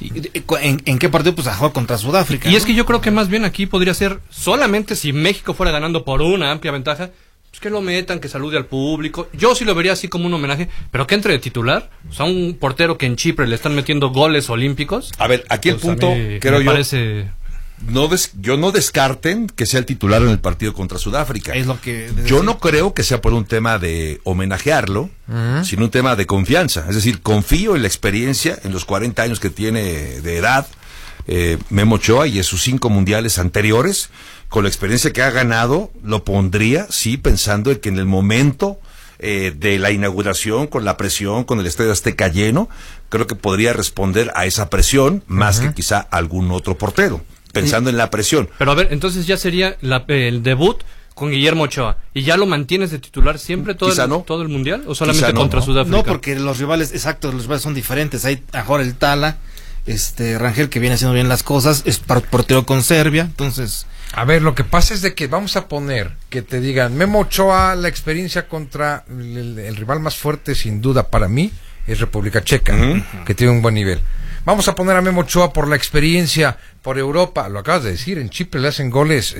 ¿En qué partido? Pues a jugar contra Sudáfrica. Y es que yo creo que más bien aquí podría ser solamente si México fuera ganando por una amplia ventaja, pues que lo metan, que salude al público. Yo sí lo vería así como un homenaje, pero que entre de titular, o sea, un portero que en Chipre le están metiendo goles olímpicos. A ver, aquí el pues punto, creo yo, parece... no descarten que sea el titular en el partido contra Sudáfrica. Es lo que yo no creo que sea por un tema de homenajearlo, sino un tema de confianza. Es decir, confío en la experiencia, en los 40 años que tiene de edad Memo Ochoa y en sus 5 mundiales anteriores, con la experiencia que ha ganado, lo pondría, sí, pensando en que en el momento de la inauguración, con la presión, con el Estadio Azteca lleno, creo que podría responder a esa presión más que quizá algún otro portero. Pensando en la presión. Pero a ver, entonces ya sería el debut con Guillermo Ochoa. ¿Y ya lo mantienes de titular siempre todo el mundial? ¿O solamente contra Sudáfrica? No, porque los rivales son diferentes. Hay ahora el Tala, Rangel, que viene haciendo bien las cosas, es portero con Serbia, entonces... A ver, lo que pasa es de que vamos a poner que te digan, Memo Ochoa, la experiencia contra el rival más fuerte, sin duda, para mí, es República Checa, que tiene un buen nivel. Vamos a poner a Memo Ochoa por la experiencia por Europa, lo acabas de decir, en Chipre le hacen goles,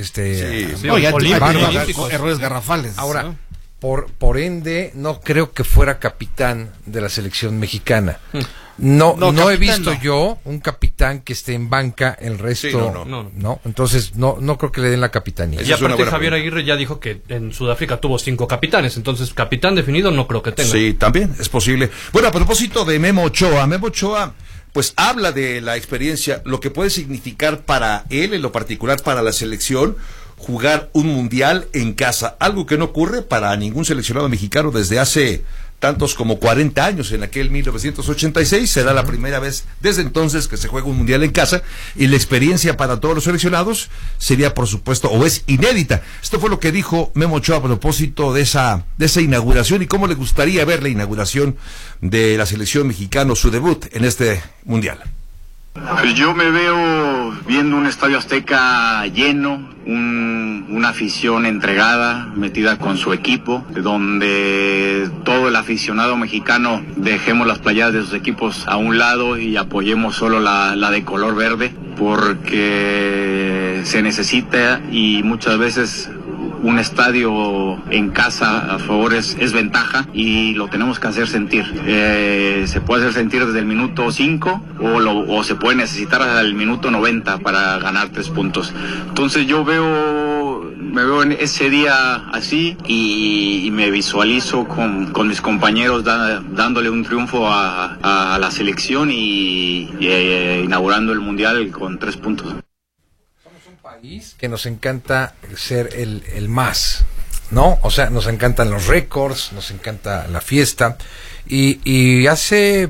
errores garrafales. Ahora, ¿no? por ende, no creo que fuera capitán de la selección mexicana. No he visto yo un capitán que esté en banca, el resto no. Entonces no creo que le den la capitanía. Y aparte Javier Aguirre ya dijo que en Sudáfrica tuvo 5 capitanes, entonces capitán definido no creo que tenga. Sí, también es posible. Bueno, a propósito de Memo Ochoa pues habla de la experiencia, lo que puede significar para él, en lo particular para la selección, jugar un mundial en casa, algo que no ocurre para ningún seleccionado mexicano desde hace tantos como 40 años, en aquel 1986, será la primera vez desde entonces que se juega un mundial en casa, y la experiencia para todos los seleccionados sería, por supuesto, o es inédita. Esto fue lo que dijo Memo Ochoa a propósito de esa inauguración, y cómo le gustaría ver la inauguración de la selección mexicana, su debut en este mundial. Pues yo me veo viendo un Estadio Azteca lleno, una afición entregada, metida con su equipo, donde todo el aficionado mexicano dejemos las playadas de sus equipos a un lado y apoyemos solo la de color verde, porque se necesita, y muchas veces un estadio en casa a favor es ventaja, y lo tenemos que hacer sentir. Se puede hacer sentir desde el minuto 5 o se puede necesitar hasta el minuto 90 para ganar 3 puntos. Entonces yo me veo en ese día así, y me visualizo con mis compañeros dándole un triunfo a la selección y inaugurando el mundial con 3 puntos. Que nos encanta ser el más, ¿no? O sea, nos encantan los récords, nos encanta la fiesta, y hace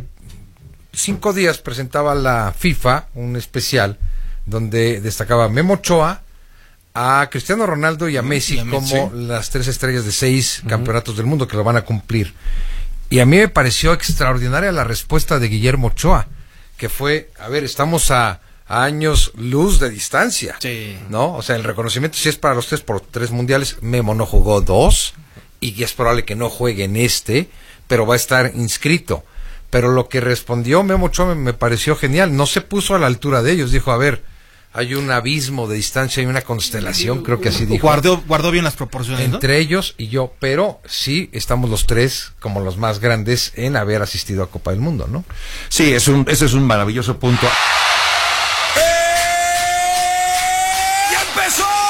5 días presentaba la FIFA un especial donde destacaba a Memo Ochoa, a Cristiano Ronaldo y a Messi como las 3 estrellas de 6 campeonatos del mundo que lo van a cumplir. Y a mí me pareció extraordinaria la respuesta de Guillermo Ochoa, que fue, a ver, estamos a años luz de distancia, ¿no? O sea, el reconocimiento sí es para los 3 por 3 mundiales. Memo no jugó 2 y es probable que no juegue en pero va a estar inscrito. Pero lo que respondió Memo Ochoa me pareció genial. No se puso a la altura de ellos. Dijo, a ver, hay un abismo de distancia y una constelación, creo que así dijo. Guardó bien las proporciones, entre ellos y yo, pero sí estamos los 3 como los más grandes en haber asistido a Copa del Mundo, ¿no? Sí, ese es un maravilloso punto. ¡Ya empezó!